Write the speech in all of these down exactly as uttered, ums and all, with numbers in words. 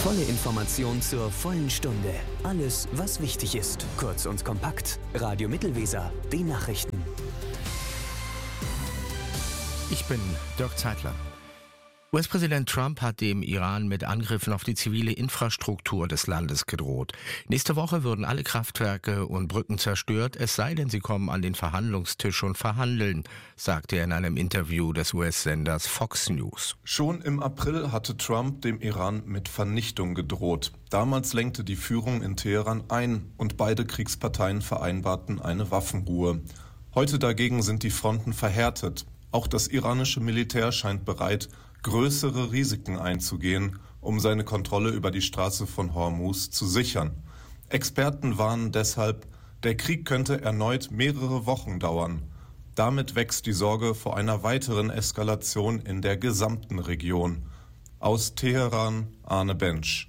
Volle Information zur vollen Stunde. Alles, was wichtig ist. Kurz und kompakt. Radio Mittelweser. Die Nachrichten. Ich bin Dirk Zeitler. U S-Präsident Trump hat dem Iran mit Angriffen auf die zivile Infrastruktur des Landes gedroht. Nächste Woche würden alle Kraftwerke und Brücken zerstört, es sei denn, sie kommen an den Verhandlungstisch und verhandeln, sagte er in einem Interview des U S-Senders Fox News. Schon im April hatte Trump dem Iran mit Vernichtung gedroht. Damals lenkte die Führung in Teheran ein und beide Kriegsparteien vereinbarten eine Waffenruhe. Heute dagegen sind die Fronten verhärtet. Auch das iranische Militär scheint bereit, größere Risiken einzugehen, um seine Kontrolle über die Straße von Hormuz zu sichern. Experten warnen deshalb, der Krieg könnte erneut mehrere Wochen dauern. Damit wächst die Sorge vor einer weiteren Eskalation in der gesamten Region. Aus Teheran, Arne Bensch.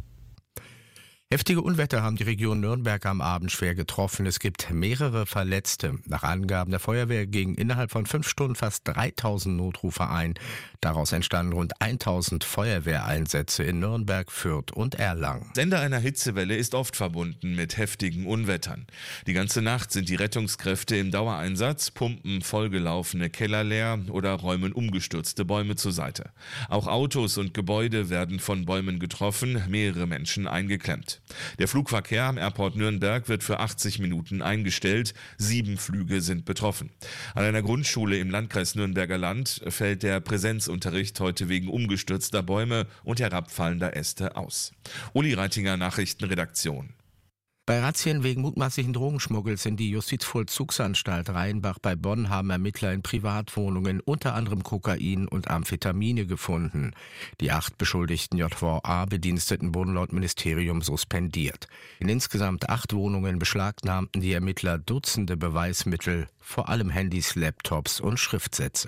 Heftige Unwetter haben die Region Nürnberg am Abend schwer getroffen. Es gibt mehrere Verletzte. Nach Angaben der Feuerwehr gingen innerhalb von fünf Stunden fast dreitausend Notrufe ein. Daraus entstanden rund tausend Feuerwehreinsätze in Nürnberg, Fürth und Erlangen. Das Ende einer Hitzewelle ist oft verbunden mit heftigen Unwettern. Die ganze Nacht sind die Rettungskräfte im Dauereinsatz, pumpen vollgelaufene Keller leer oder räumen umgestürzte Bäume zur Seite. Auch Autos und Gebäude werden von Bäumen getroffen, mehrere Menschen eingeklemmt. Der Flugverkehr am Airport Nürnberg wird für achtzig Minuten eingestellt. Sieben Flüge sind betroffen. An einer Grundschule im Landkreis Nürnberger Land fällt der Präsenzunterricht heute wegen umgestürzter Bäume und herabfallender Äste aus. Uli Reitinger, Nachrichtenredaktion. Bei Razzien wegen mutmaßlichen Drogenschmuggels in die Justizvollzugsanstalt Rheinbach bei Bonn haben Ermittler in Privatwohnungen unter anderem Kokain und Amphetamine gefunden. Die acht beschuldigten J V A-Bediensteten wurden laut Ministerium suspendiert. In insgesamt acht Wohnungen beschlagnahmten die Ermittler Dutzende Beweismittel, vor allem Handys, Laptops und Schriftsätze.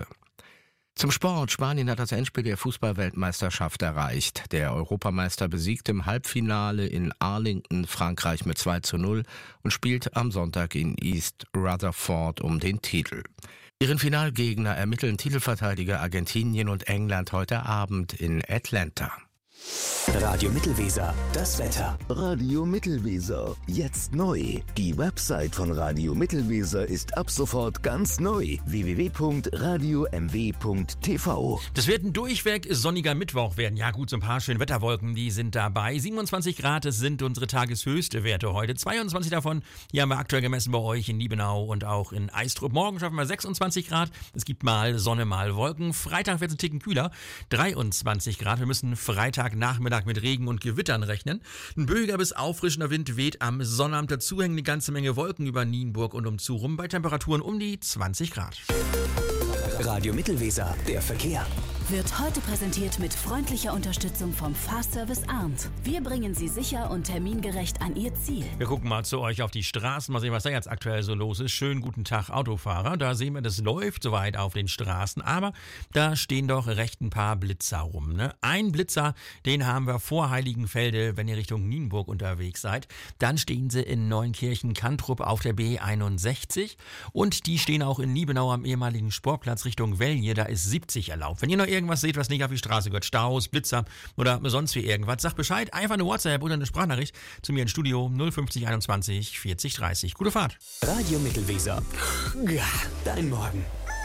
Zum Sport. Spanien hat das Endspiel der Fußball-Weltmeisterschaft erreicht. Der Europameister besiegt im Halbfinale in Arlington Frankreich mit zwei zu null und spielt am Sonntag in East Rutherford um den Titel. Ihren Finalgegner ermitteln Titelverteidiger Argentinien und England heute Abend in Atlanta. Radio Mittelweser, das Wetter. Radio Mittelweser, jetzt neu. Die Website von Radio Mittelweser ist ab sofort ganz neu. w w w punkt radio m w punkt t v. Das wird ein durchweg sonniger Mittwoch werden. Ja gut, so ein paar schöne Wetterwolken, die sind dabei. siebenundzwanzig Grad, das sind unsere tageshöchste Werte heute. zweiundzwanzig davon, hier haben wir aktuell gemessen bei euch in Liebenau und auch in Eistrup. Morgen schaffen wir sechsundzwanzig Grad. Es gibt mal Sonne, mal Wolken. Freitag wird es ein Ticken kühler. dreiundzwanzig Grad. Wir müssen Freitagnachmittag mit Regen und Gewittern rechnen. Ein böiger bis auffrischender Wind weht am Sonnabend. Dazu hängen eine ganze Menge Wolken über Nienburg und umzu rum bei Temperaturen um die zwanzig Grad. Radio Mittelweser, der Verkehr. Wird heute präsentiert mit freundlicher Unterstützung vom Fahrservice Arndt. Wir bringen Sie sicher und termingerecht an Ihr Ziel. Wir gucken mal zu euch auf die Straßen, mal sehen, was da jetzt aktuell so los ist. Schönen guten Tag, Autofahrer. Da sehen wir, das läuft soweit auf den Straßen, aber da stehen doch recht ein paar Blitzer rum. Ne? Ein Blitzer, den haben wir vor Heiligenfelde, wenn ihr Richtung Nienburg unterwegs seid. Dann stehen sie in Neunkirchen-Kantrup auf der B einundsechzig und die stehen auch in Liebenau am ehemaligen Sportplatz Richtung Wellje. Da ist siebzig erlaubt. Wenn ihr noch irgendwas seht, was nicht auf die Straße gehört, Staus, Blitzer oder sonst wie irgendwas, sagt Bescheid, einfach eine WhatsApp oder eine Sprachnachricht zu mir ins Studio null fünfzig einundzwanzig vierzig dreißig. Gute Fahrt. Radio Mittelweser. Ja, dein Morgen.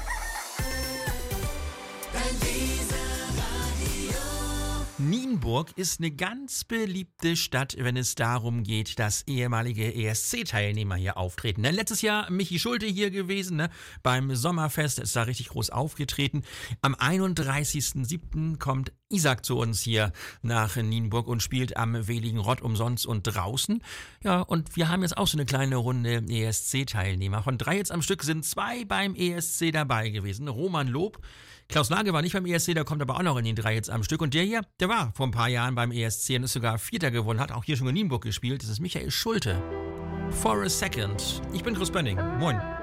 Nienburg ist eine ganz beliebte Stadt, wenn es darum geht, dass ehemalige E S C-Teilnehmer hier auftreten. Ne? Letztes Jahr Michi Schulte hier gewesen, ne? Beim Sommerfest, ist da richtig groß aufgetreten. Am einunddreißigsten siebten kommt Isaac zu uns hier nach Nienburg und spielt am Weligen Rott umsonst und draußen. Ja, und wir haben jetzt auch so eine kleine Runde E S C-Teilnehmer. Von drei jetzt am Stück sind zwei beim E S C dabei gewesen. Roman Lob, Klaus Lage war nicht beim E S C, der kommt aber auch noch in den drei jetzt am Stück. Und der hier, der war vor ein paar Jahren beim E S C und ist sogar Vierter geworden, hat auch hier schon in Nienburg gespielt. Das ist Michael Schulte. For a Second. Ich bin Chris Bönning. Moin.